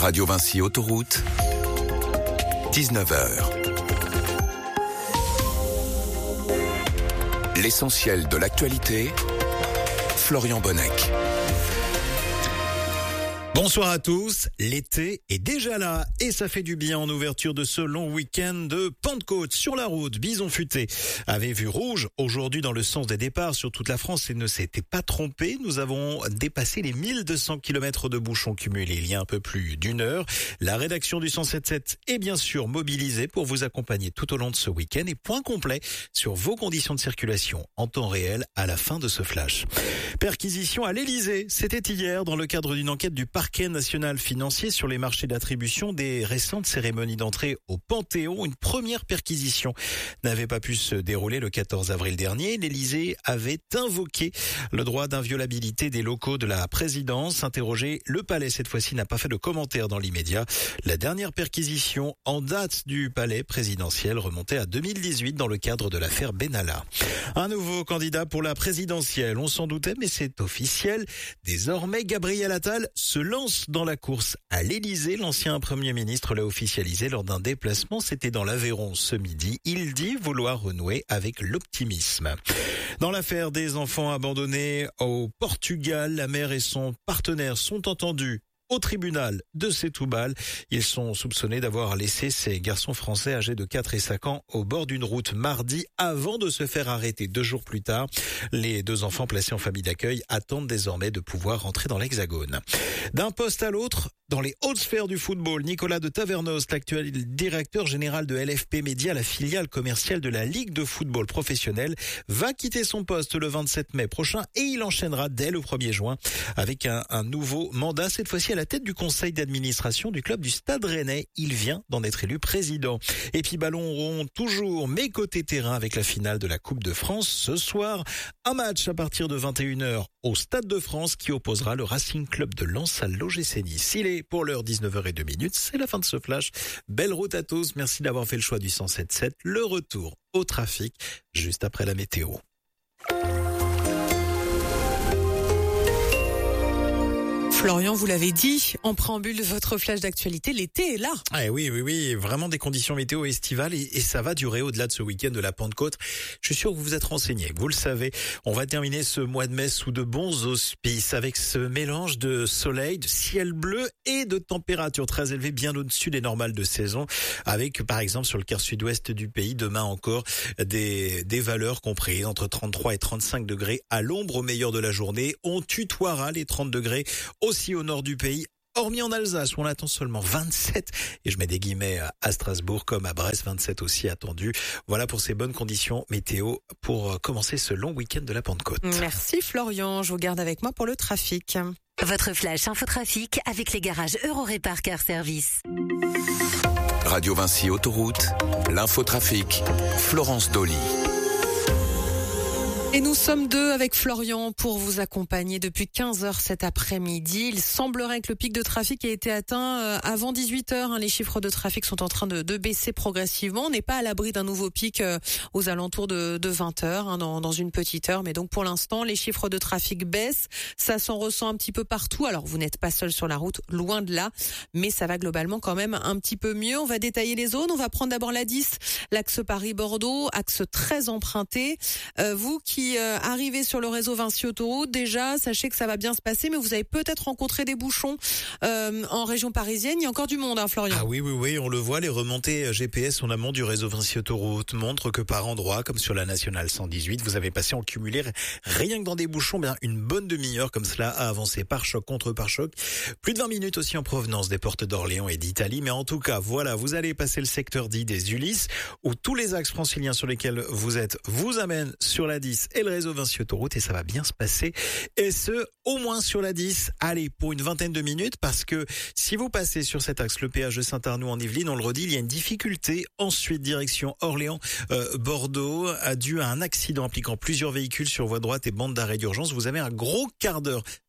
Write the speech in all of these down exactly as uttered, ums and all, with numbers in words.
Radio Vinci Autoroute, dix-neuf heures. L'essentiel de l'actualité, Florian Bonnec. Bonsoir à tous, l'été est déjà là et ça fait du bien en ouverture de ce long week-end de Pentecôte. Sur la route, Bison Futé avait vu rouge aujourd'hui dans le sens des départs sur toute la France et ne s'était pas trompé. Nous avons dépassé les mille deux cents kilomètres de bouchons cumulés il y a un peu plus d'une heure. La rédaction du cent sept sept est bien sûr mobilisée pour vous accompagner tout au long de ce week-end et point complet sur vos conditions de circulation en temps réel à la fin de ce flash. Perquisition à l'Elysée, c'était hier dans le cadre d'une enquête du parquet national financier sur les marchés d'attribution des récentes cérémonies d'entrée au Panthéon. Une première perquisition n'avait pas pu se dérouler le quatorze avril dernier. L'Élysée avait invoqué le droit d'inviolabilité des locaux de la présidence. Interrogé, le palais cette fois-ci n'a pas fait de commentaire dans l'immédiat. La dernière perquisition en date du palais présidentiel remontait à deux mille dix-huit dans le cadre de l'affaire Benalla. Un nouveau candidat pour la présidentielle, on s'en doutait mais c'est officiel. Désormais, Gabriel Attal se lance dans la course à l'Elysée. L'ancien Premier ministre l'a officialisé lors d'un déplacement. C'était dans l'Aveyron ce midi. Il dit vouloir renouer avec l'optimisme. Dans l'affaire des enfants abandonnés au Portugal, la mère et son partenaire sont entendus au tribunal de Setúbal. Ils sont soupçonnés d'avoir laissé ces garçons français âgés de quatre et cinq ans au bord d'une route mardi avant de se faire arrêter deux jours plus tard. Les deux enfants placés en famille d'accueil attendent désormais de pouvoir rentrer dans l'Hexagone. D'un poste à l'autre, dans les hautes sphères du football, Nicolas de Tavernos, l'actuel directeur général de L F P Média, la filiale commerciale de la Ligue de football professionnel, va quitter son poste le vingt-sept mai prochain et il enchaînera dès le premier juin avec un, un nouveau mandat, cette fois-ci à la tête du conseil d'administration du club du Stade Rennais. Il vient d'en être élu président. Et puis ballon rond toujours, mais côté terrain avec la finale de la Coupe de France ce soir. Un match à partir de vingt et une heures au Stade de France qui opposera le Racing Club de Lens à l'O G C Nice. Il est pour l'heure dix-neuf heures zéro deux, c'est la fin de ce flash. Belle route à tous, merci d'avoir fait le choix du cent sept sept. Le retour au trafic juste après la météo. Florian, vous l'avez dit, en préambule de votre flash d'actualité, l'été est là. Ah oui, oui, oui, vraiment des conditions météo estivales et, et ça va durer au-delà de ce week-end de la Pentecôte. Je suis sûr que vous vous êtes renseignés, vous le savez. On va terminer ce mois de mai sous de bons auspices avec ce mélange de soleil, de ciel bleu et de températures très élevées, bien au-dessus des normales de saison. Avec, par exemple, sur le quart sud-ouest du pays, demain encore, des, des valeurs comprises entre trente-trois et trente-cinq degrés à l'ombre au meilleur de la journée. On tutoiera les trente degrés aussi au nord du pays, hormis en Alsace où on attend seulement vingt-sept, et je mets des guillemets à Strasbourg comme à Brest, vingt-sept aussi attendu. Voilà pour ces bonnes conditions météo pour commencer ce long week-end de la Pentecôte. Merci Florian, je vous garde avec moi pour le trafic. Votre flash infotrafic avec les garages Eurorépar Car Service. Radio Vinci Autoroute, l'infotrafic, Florence Dolly. Et nous sommes deux avec Florian pour vous accompagner depuis quinze heures cet après-midi. Il semblerait que le pic de trafic ait été atteint avant dix-huit heures. Les chiffres de trafic sont en train de, de baisser progressivement. On n'est pas à l'abri d'un nouveau pic aux alentours de, de vingt heures, hein, dans, dans une petite heure. Mais donc pour l'instant, les chiffres de trafic baissent. Ça s'en ressent un petit peu partout. Alors vous n'êtes pas seul sur la route, loin de là. Mais ça va globalement quand même un petit peu mieux. On va détailler les zones. On va prendre d'abord l'A dix, l'axe Paris-Bordeaux, axe très emprunté. Euh, vous qui Euh, arrivé sur le réseau Vinci Autoroute, déjà, sachez que ça va bien se passer, mais vous avez peut-être rencontré des bouchons euh, en région parisienne. Il y a encore du monde, hein, Florian. Ah oui, oui, oui, on le voit, les remontées G P S en amont du réseau Vinci Autoroute montrent que par endroits, comme sur la nationale cent dix-huit, vous avez passé en cumulé, rien que dans des bouchons, bien une bonne demi-heure comme cela à avancer par choc contre par choc. Plus de vingt minutes aussi en provenance des portes d'Orléans et d'Italie, mais en tout cas, voilà, vous allez passer le secteur dit des Ulysses, où tous les axes franciliens sur lesquels vous êtes vous amènent sur la dix et le réseau Vinci Autoroute et ça va bien se passer. Et ce, au moins sur la dix, allez, pour une vingtaine de minutes, parce que si vous passez sur cet axe, le péage de Saint-Arnoux en Yvelines, on le redit, il y a une difficulté. Ensuite, direction Orléans, euh, Bordeaux, a dû à un accident impliquant plusieurs véhicules sur voie droite et bande d'arrêt d'urgence. Vous avez un gros quart d'heure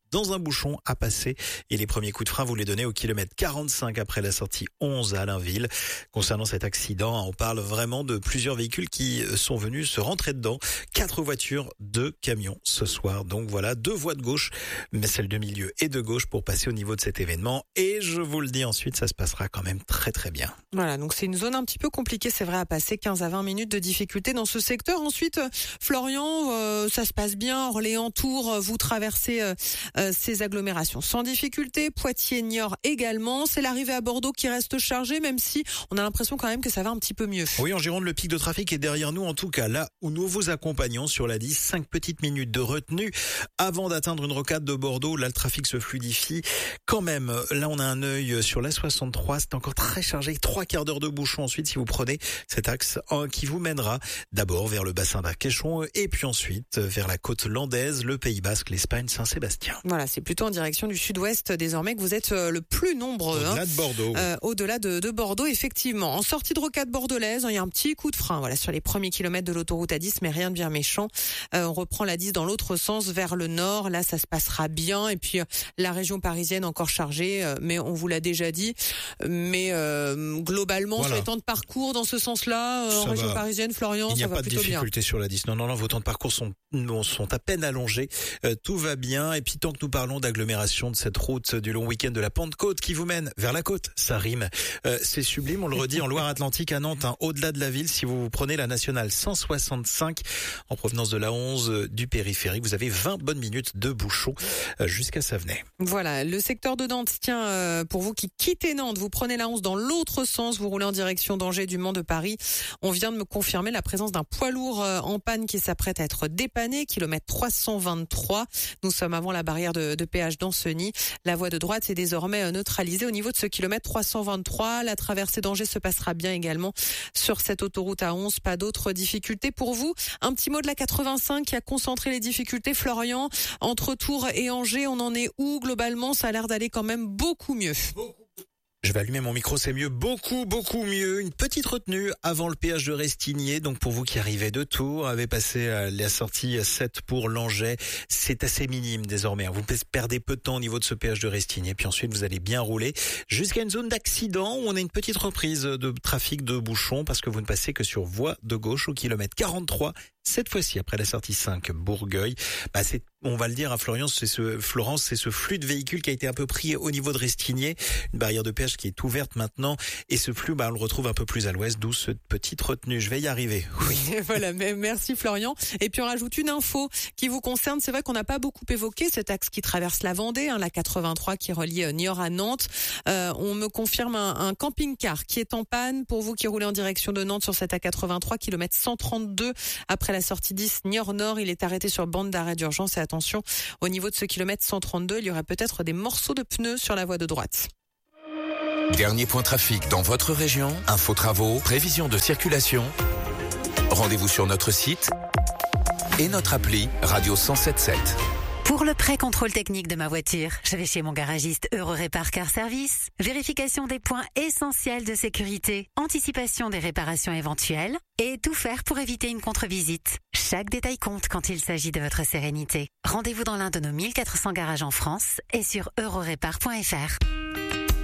dans un bouchon à passer. Et les premiers coups de frein, vous les donnez au kilomètre quarante-cinq après la sortie onze à Allainville. Concernant cet accident, on parle vraiment de plusieurs véhicules qui sont venus se rentrer dedans. Quatre voitures, deux camions ce soir. Donc voilà, deux voies de gauche, mais celle de milieu et de gauche pour passer au niveau de cet événement. Et je vous le dis ensuite, ça se passera quand même très très bien. Voilà, donc c'est une zone un petit peu compliquée, c'est vrai, à passer quinze à vingt minutes de difficulté dans ce secteur. Ensuite, Florian, euh, ça se passe bien. Orléans, Tours, vous traversez euh, euh, ces agglomérations sans difficulté. Poitiers, Niort également. C'est l'arrivée à Bordeaux qui reste chargée, même si on a l'impression quand même que ça va un petit peu mieux. Oui, en Gironde, le pic de trafic est derrière nous. En tout cas, là où nous vous accompagnons sur la dix, cinq petites minutes de retenue avant d'atteindre une rocade de Bordeaux. Là, le trafic se fluidifie. Quand même, là, on a un œil sur la soixante-trois. C'est encore très chargé. Trois quarts d'heure de bouchon ensuite si vous prenez cet axe qui vous mènera d'abord vers le bassin d'Arcachon et puis ensuite vers la côte landaise, le Pays Basque, l'Espagne, Saint-Sébastien. Voilà, c'est plutôt en direction du sud-ouest désormais que vous êtes le plus nombreux. Au-delà hein, de Bordeaux. Euh, au-delà de, de Bordeaux, effectivement. En sortie de rocade bordelaise, il y a un petit coup de frein voilà, sur les premiers kilomètres de l'autoroute A dix, mais rien de bien méchant. Euh, on reprend la dix dans l'autre sens, vers le nord. Là, ça se passera bien. Et puis, euh, la région parisienne encore chargée, euh, mais on vous l'a déjà dit. Mais euh, globalement, voilà. sur les temps de parcours, dans ce sens-là, euh, en région va. parisienne, Florian, il n'y a ça va pas de plutôt bien. difficulté sur la dix. Non, non, non, vos temps de parcours sont, sont à peine allongés. Euh, tout va bien. Et puis, tant que nous parlons d'agglomération de cette route du long week-end de la Pentecôte qui vous mène vers la côte, ça rime. Euh, c'est sublime, on le redit, en Loire-Atlantique à Nantes, hein, au-delà de la ville, si vous prenez la nationale cent soixante-cinq en provenance de la onze euh, du périphérique, vous avez vingt bonnes minutes de bouchon euh, jusqu'à Savenay. Voilà, le secteur de Nantes, tiens, euh, pour vous qui quittez Nantes, vous prenez la onze dans l'autre sens, vous roulez en direction d'Angers, du Mans, de Paris. On vient de me confirmer la présence d'un poids lourd euh, en panne qui s'apprête à être dépanné, kilomètre trois cent vingt-trois. Nous sommes avant la barrière de, de péage d'Ancenis. La voie de droite est désormais euh, neutralisée au niveau de ce kilomètre trois cent vingt-trois. La traversée d'Angers se passera bien également sur cette autoroute A onze. Pas d'autres difficultés pour vous. Un petit mot de la quatre-vingt-cinq qui a concentré les difficultés, Florian. Entre Tours et Angers, on en est où globalement? Ça a l'air d'aller quand même beaucoup mieux. Je vais allumer mon micro, c'est mieux, beaucoup, beaucoup mieux. Une petite retenue avant le péage de Restigné. Donc pour vous qui arrivez de Tours, avez passé la sortie sept pour Langeais, c'est assez minime désormais. Vous perdez peu de temps au niveau de ce péage de Restigné. Puis ensuite, vous allez bien rouler jusqu'à une zone d'accident où on a une petite reprise de trafic de bouchons parce que vous ne passez que sur voie de gauche au kilomètre quarante-trois. Cette fois-ci, après la sortie cinq, Bourgueil, bah c'est, on va le dire à Florence, c'est ce, Florence, c'est ce flux de véhicules qui a été un peu pris au niveau de Restigné, une barrière de péage qui est ouverte maintenant, et ce flux, bah, on le retrouve un peu plus à l'ouest, d'où cette petite retenue. Je vais y arriver. Oui. Voilà, merci Florian. Et puis on rajoute une info qui vous concerne. C'est vrai qu'on n'a pas beaucoup évoqué cet axe qui traverse la Vendée, hein, la quatre-vingt-trois qui relie Niort à Nantes. Euh, on me confirme un, un camping-car qui est en panne pour vous qui roulez en direction de Nantes sur cette A quatre-vingt-trois, kilomètre cent trente-deux après la sortie dix Niort-Nord. Il est arrêté sur bande d'arrêt d'urgence et attention, au niveau de ce kilomètre cent trente-deux, il y aurait peut-être des morceaux de pneus sur la voie de droite. Dernier point trafic dans votre région, info travaux, prévision de circulation. Rendez-vous sur notre site et notre appli Radio cent sept sept. Pour le pré-contrôle technique de ma voiture, je vais chez mon garagiste Eurorépar Car Service. Vérification des points essentiels de sécurité, anticipation des réparations éventuelles et tout faire pour éviter une contre-visite. Chaque détail compte quand il s'agit de votre sérénité. Rendez-vous dans l'un de nos mille quatre cents garages en France et sur eurorépar point f r.